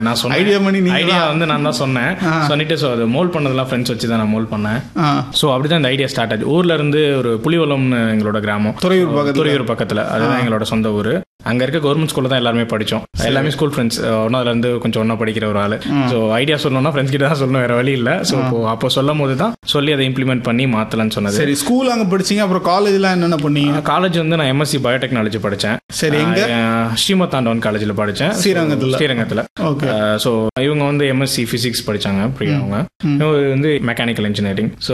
நான் சொன்ன ஐடியா வந்து நான் தான் சொன்னேன். சொன்னிட்டு ஸோ அது மோல்ட் பண்ணதெல்லாம் ஃப்ரெண்ட்ஸ் வச்சு தான் நான் மோல்ட் பண்ணேன். ஸோ அப்படிதான் இந்த ஐடியா ஸ்டார்ட் ஆச்சு. ஊர்ல இருந்து ஒரு புலிவலம்னு எங்களோட கிராமம், துறையூர் பக்கத்துல, அதுதான் எங்களோட சொந்த ஊர். அங்க இருக்க கவர்மெண்ட் ஸ்கூல்ல தான் எல்லாருமே படிச்சோம். எல்லாமே ஸ்கூல் ஃப்ரெண்ட்ஸ், ஒன்னால இருந்து கொஞ்சம் ஒன்னா படிக்கிற ஒரு ஆளு. ஸோ ஐடியா சொல்லணும்னா ஃப்ரெண்ட்ஸ் கிட்ட தான் சொல்லணும், வேற வழி இல்ல. ஸோ அப்போ சொல்லும் போது தான் சொல்லி அதை இம்ப்ளிமெண்ட் பண்ணி மாத்தலன்னு சொன்னது. சரி, ஸ்கூல் அங்க படிச்சீங்க, அப்புறம் காலேஜ்லாம் என்னென்ன பண்ணீங்க? காலேஜ் வந்து நான் எம்எஸ்சி பயோடெக்னாலஜி படிச்சேன். சரி, எங்க? ஸ்ரீமத்தாண்டவன் காலேஜ்ல படிச்சேன், ஸ்ரீரங்கத்துல. ஸோ இவங்க வந்து எம்எஸ்சி பிசிக்ஸ் படிச்சாங்க, பிரியா. அவங்க வந்து மெக்கானிக்கல் இன்ஜினியரிங். ஸோ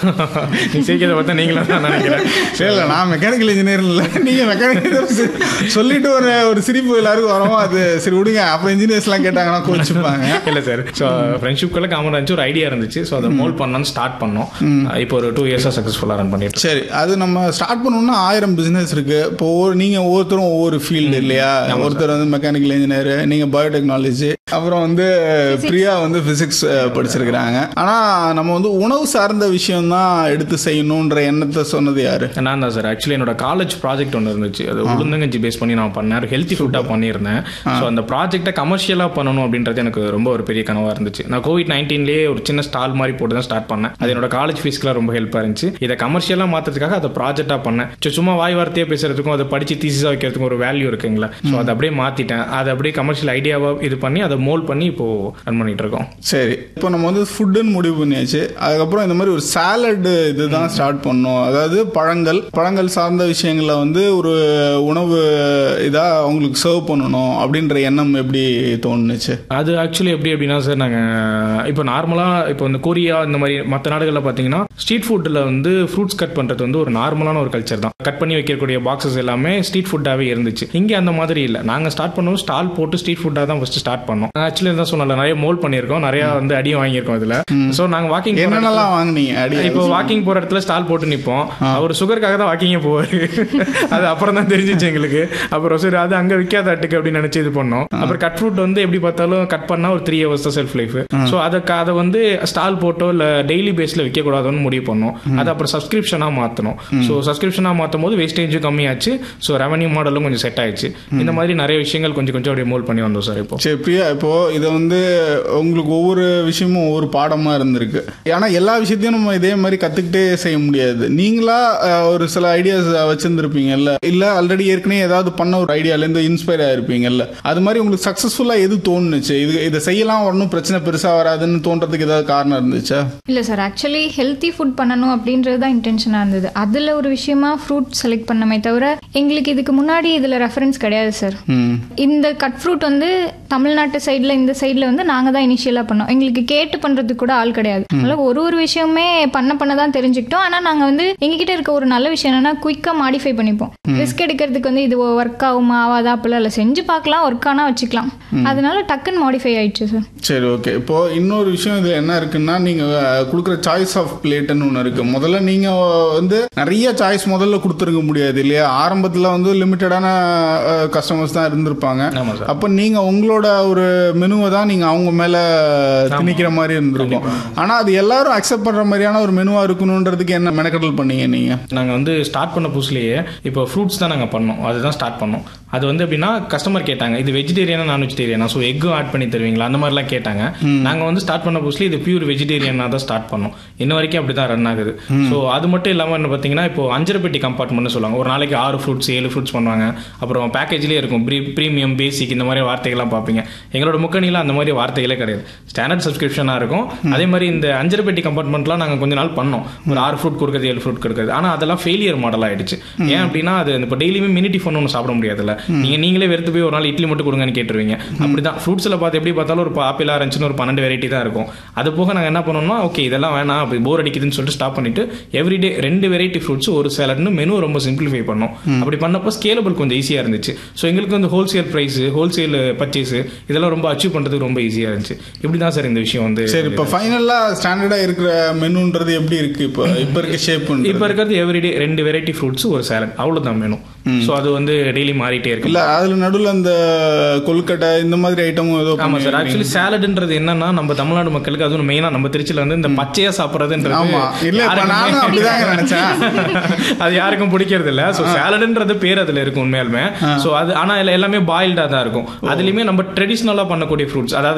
நீ சேர்க்கிறத பார்த்தா நீங்களும் தான் நினைக்கிறேன். சரி, இல்லை நான் மெக்கானிக்கல் இன்ஜினியர் இல்லை, நீங்க மெக்கானிக்கல் சொல்லிட்டு ஒரு சிரிப்பு எல்லாருக்கும் வரும். அது சரி விடுங்க, அப்புறம் இன்ஜினியர்ஸ்லாம் கேட்டாங்கன்னா கோச்சிப்பாங்க. இல்லை சார், ஸோ ஃப்ரெண்ட்ஷிப்குள்ள காமன் இருந்துச்சு, ஒரு ஐடியா இருந்துச்சு. ஸோ அதை மோல்ட் பண்ணலாம்னு ஸ்டார்ட் பண்ணோம். இப்போ ஒரு 2 இயர்ஸாக சக்ஸஸ்ஃபுல்லாக ரன் பண்ணிட்டு. சரி, அது நம்ம ஸ்டார்ட் பண்ணோம்னா 1000 பிஸ்னஸ் இருக்கு. இப்போ நீங்கள் ஒவ்வொருத்தரும் ஒவ்வொரு ஃபீல்டு இல்லையா? ஒருத்தர் வந்து மெக்கானிக்கல் இன்ஜினியர், நீங்கள் பயோடெக்னாலஜி, அப்புறம் வந்து பிரியா வந்து பிசிக்ஸ் படிச்சிருக்கிறாங்க. ஆனால் நம்ம வந்து உணவு சார்ந்த விஷயம் தான் எடுத்து செய்யணுன்ற எண்ணத்தை சொன்னது யாரு? நான் தான் சார். ஆக்சுவலி என்னோட காலேஜ் ப்ராஜெக்ட் ஒன்று இருந்துச்சு, அது உளுந்தங்கஞ்சி பேஸ் பண்ணி நான் பண்ணேன். ஹெல்த்தி ஃபுட்டாக பண்ணியிருந்தேன். ஸோ அந்த ப்ராஜெக்டை கமர்ஷியலாக பண்ணணும் அப்படின்றது எனக்கு ரொம்ப ஒரு பெரிய கனவாக இருந்துச்சு. நான் COVID-19லேயே ஒரு சின்ன ஸ்டால் மாதிரி போட்டு தான் ஸ்டார்ட் பண்ணேன். அது என்னோட காலேஜ் ஃபீஸ்க்குலாம் ரொம்ப ஹெல்ப்பாக இருந்துச்சு. இதை கமர்ஷியலாக மாற்றுறதுக்காக அதை ப்ராஜெக்டாக பண்ணேன். சும்மா வாய் வார்த்தையாக பேசுறதுக்கும் அதை படித்து தீசிஸாக வைக்கிறதுக்கும் ஒரு வேல்யூ இருக்குங்களா. ஸோ அதை அப்படியே மாற்றிட்டேன். அதை அப்படியே கமர்ஷியல் ஐடியாவாக இது பண்ணி அதை மோல்ட் பண்ணி இப்போ ரன் பண்ணிட்டு இருக்கோம். சரி, இப்போ நம்ம வந்து ஃபுட்டுன்னு முடிவு பண்ணியாச்சு. அதுக்கப்புறம் இந்த மாதிரி ஒரு சாலட் இதுதான் ஸ்டார்ட் பண்ணோம். அதாவது பழங்கள் சார்ந்த விஷயங்களை வந்து ஒரு உணவு இதா அவங்களுக்கு சர்வ் பண்ணணும் அப்படின்ற எண்ணம் எப்படி தோணுச்சு? அது ஆக்சுவலி எப்படி அப்படின்னா சார், நாங்கள் இப்போ நார்மலாக இப்போ வந்து கொரியா இந்த மாதிரி மற்ற நாடுகளில் பார்த்தீங்கன்னா ஸ்ட்ரீட் ஃபுட்டில் வந்து ஃப்ரூட்ஸ் கட் பண்ணுறது வந்து ஒரு நார்மலான ஒரு கல்ச்சர் தான். கட் பண்ணி வைக்கக்கூடிய பாக்ஸஸ் எல்லாமே ஸ்ட்ரீட் ஃபுட்டாகவே இருந்துச்சு. இங்கே அந்த மாதிரி இல்லை. நாங்கள் ஸ்டார்ட் பண்ணோம், ஸ்டால் போட்டு ஸ்ட்ரீட் ஃபுட்டாக தான் ஃபர்ஸ்ட் ஸ்டார்ட் பண்ணோம். ஆக்சுவலி தான் சொன்னல, நிறைய மோல்ட் பண்ணியிருக்கோம், நிறைய வந்து அடியும் வாங்கியிருக்கோம் இதில். ஸோ நாங்கள் வாக்கிங் என்னென்னலாம் வாங்கினீங்க? இப்போ வாக்கிங் போகிற இடத்துல ஸ்டால் போட்டு நிற்போம். அவர் சுகருக்காக தான் வாக்கிங்கே போவார். அது அப்புறம் தான் தெரிஞ்சிச்சு எங்களுக்கு. அப்புறம் சரி அது அங்கே விற்காத அட்டுக்கு அப்படின்னு நினச்சி இது பண்ணோம். அப்புறம் கட் ஃப்ரூட் வந்து எப்படி பார்த்தாலும் கட் பண்ணால் ஒரு 3 hours தான் செல்ஃப் லைஃப். ஸோ அதை வந்து ஸ்டால் போட்டோ இல்லை டெய்லி பேஸில் விற்கக்கூடாதுன்னு முடிவு பண்ணோம். அதை அப்புறம் சப்ஸ்கிரிப்ஷனாக மாற்றணும். ஸோ சப்ஸ்கிரிப்ஷனாக மாற்றும் போது வேஸ்டேஜும் கம்மியாச்சு. ஸோ ரெவன்யூ மாடலும் கொஞ்சம் செட் ஆயிடுச்சு. இந்த மாதிரி நிறைய விஷயங்கள் கொஞ்சம் அப்படியே மோல்ட் பண்ணி வந்தோம் சார். இப்போ சரி பிரியா, இப்போ இதை வந்து உங்களுக்கு ஒவ்வொரு விஷயமும் ஒவ்வொரு பாடமாக இருந்திருக்கு. ஏன்னா எல்லா விஷயத்தையும் நம்ம இதே மாதிரி கற்றுக்கிட்டே செய்ய முடியாது. நீங்களா ஒரு சில ஐடியாஸ் வச்சுருந்துருப்பீங்கல்ல, இல்லை ஆல்ரெடி ஏற்கனவே ஏதாவது பண்ண ஒரு ஐடியாலேருந்து இன்ஸ்பயர் ஆகிருப்பீங்கல்ல, அது மாதிரி உங்களுக்கு சக்ஸஸ்ஃபுல்லாக எது தோணுச்சு? இதை செய்யலாம், ஒன்றும் பிரச்சனை பெருசாக வராதுன்னு தோன்றதுக்கு ஏதாவது காரணம் இருந்துச்சா? இல்லை சார், ஆக்சுவலி ஹெல்த்தி ஃபுட் பண்ணணும் அப்படின்றது தான் இன்டென்ஷனாக இருந்தது. அதில் ஒரு விஷயமா ஃப்ரூட் செலக்ட் பண்ணமே தவிர எங்களுக்கு இதுக்கு முன்னாடி இதில் ரெஃபரன்ஸ் கிடையாது சார். இந்த கட் ஃப்ரூட் வந்து தமிழ்நாட்டு சைடில், இந்த சைடில் வந்து நாங்கள் தான் இனிஷியலாக பண்ணோம். எங்களுக்கு கேட்டு பண்ணுறதுக்கு கூட ஆள் கிடையாது. அதனால் ஒரு விஷயமே பண்ண தான் தெரிஞ்சுக்கிட்டோம். ஆனால் நாங்கள் வந்து எங்ககிட்ட இருக்க ஒரு நல்ல விஷயம் என்னன்னா குயிக்காக மாடிஃபை பண்ணிப்போம். ரிஸ்க் எடுக்கிறதுக்கு வந்து இது ஒர்க் ஆகுமா ஆகாதா அப்படிலாம் இல்லை, செஞ்சு பார்க்கலாம், ஒர்க் ஆனால் வச்சுக்கலாம். அதனால டக்குன்னு மாடிஃபை ஆயிடுச்சு சார். சரி, ஓகே. இப்போ இன்னொரு விஷயம் இதில் என்ன இருக்குன்னா, நீங்கள் கொடுக்குற சாய்ஸ் ஆஃப் பிளேட்னு ஒன்று இருக்கு. முதல்ல நீங்கள் வந்து நிறைய சாய்ஸ் முதல்ல கொடுத்துருக்க முடியாது இல்லையா? ஆரம்பத்தில் வந்து லிமிட்டடான கஸ்டமர்ஸ் தான் இருந்திருப்பாங்க. அப்போ நீங்கள் உங்களோட ஒரு மெனுவை தான் நீங்கள் அவங்க மேலே திணிக்கிற மாதிரி இருந்திருக்கும். ஆனால் அது எல்லாரும் அக்செப்ட் பண்ணுற மாதிரியான ஒரு மெனுவாக இருக்கணுன்றதுக்கு என்ன மெனக்கடல் பண்ணீங்க நீங்கள்? நாங்கள் வந்து ஸ்டார்ட் பண்ண புதுசுலேயே இப்போ ஃப்ரூட்ஸ் தான் நாங்கள் பண்ணோம், அதுதான் ஸ்டார்ட் பண்ணோம். அது வந்து எப்படின்னா கஸ்டமர் கேட்டாங்க, இது வெஜிடேரியனா நான் வெஜிடேரியனா, ஸோ எக்கும் ஆட் பண்ணி தருவீங்களா, அந்த மாதிரிலாம் கேட்டாங்க. நாங்கள் வந்து ஸ்டார்ட் பண்ண புதுசுல இது பியூர் வெஜிடேரியனாக தான் ஸ்டார்ட் பண்ணோம். இன்ன வரைக்கும் அப்படி தான் ரன் ஆகுது. ஸோ அது மட்டும் இல்லாமல் என்ன பார்த்தீங்கன்னா, இப்போ 5 பெட்டி கம்பார்ட்மெண்ட்னு சொல்லுவாங்க. ஒரு நாளைக்கு 6 ஃப்ரூட்ஸ் 7 ஃப்ரூட்ஸ் பண்ணுவாங்க. அப்புறம் பேக்கேஜ்லேயே இருக்கும் ப்ரீமியம், பேசிக், இந்த மாதிரி வார்த்தைகள்லாம் பார்ப்பீங்க. எங்களோட முக்கணியில் அந்த மாதிரி வார்த்தைகளே கிடையாது. ஸ்டாண்டர்ட் சப்ஸ்கிரிப்ஷனாக இருக்கும். அதே மாதிரி இந்த 5 பெட்டி கம்பார்ட்மெண்ட்லாம் நாங்கள் கொஞ்ச நாள் பண்ணோம். ஒரு 6 ஃப்ரூட் கொடுக்குறது, 7 ஃப்ரூட் கொடுக்குறது. ஆனால் அதெல்லாம் ஃபெயிலியர் மாடல் ஆயிடுச்சு. ஏன் அப்படின்னா, அது இப்போ டெய்லியுமே மினி டிஃபன் ஒன்று சாப்பிட முடியாதுல்ல. நீங்களே வெறுத்து போய் ஒரு நாள் இட்லி மட்டும் கொடுங்கன்னு கேட்டுருவீங்க. அப்படிதான் ஃப்ரூட்ஸில் பார்த்து எப்படி பார்த்தாலும் ஒரு ஆப்பிள், ஆரஞ்சுன்னு ஒரு 12 வெரைட்டி தான் இருக்கும். அது போக நாங்கள் என்ன பண்ணோம்னா, ஓகே இதெல்லாம் வேணாம், அப்படி போர் அடிக்குதுன்னு சொல்லிட்டு ஸ்டாப் பண்ணிட்டு எவ்ரிடே 2 வெரைட்டி ஃப்ரூட்ஸ் ஒரு சேலட்னு மெனு ரொம்ப சிம்பிளிஃபை பண்ணோம். அப்படி பண்ணப்போ ஸ்கேலபிள் கொஞ்சம் ஈஸியாக இருந்துச்சு. ஸோ எங்களுக்கு வந்து ஹோல்சேல் ப்ரைஸ், ஹோல்சேல் பர்ச்சேஸ் இதெல்லாம் ரொம்ப அச்சீவ் பண்ணுறதுக்கு ரொம்ப ஈஸியாக இருந்துச்சு. இப்படி தான் சார் இந்த விஷயம் வந்து. சரி, இப்போ ஃபைனலாக ஸ்டாண்டர்டாக இருக்கிற மெனுன்றது எப்படி இருக்கு? இப்போ இருக்க ஷேப் இப்போ இருக்கிறது எவ்ரிடே 2 வெரைட்டி ஃப்ரூட்ஸ் ஒரு சேலட், அவ்வளோதான் மெனு. ஸோ அது வந்து டெய்லி மாறிட்டே இருக்கு. இல்லை அதில் நடுவில் அந்த கொல்கட்டை இந்த மாதிரி ஐட்டமும் ஏதோ. ஆமாம் சார். ஆக்சுவலி சாலட்ன்றது என்னன்னா, நம்ம தமிழ்நாடு மக்களுக்கு அதுவும் மெயினாக நம்ம திருச்சியில் வந்து இந்த பச்சையாக சாப்பிட்றதுன்றது ஆமா இல்ல இப்ப நானும் அப்படிதான் நினைச்சேன். அது யாருக்கும் பிடிக்கிறது இல்ல. ஸோ சாலடுன்றது பேர் அதுல இருக்கும் உண்மையாலுமே. ஸோ அது ஆனா எல்லாமே பாயில்டா தான் இருக்கும். அதுலயுமே நம்ம ட்ரெடிஷ்னலா பண்ணக்கூடிய ஃப்ரூட்ஸ், அதாவது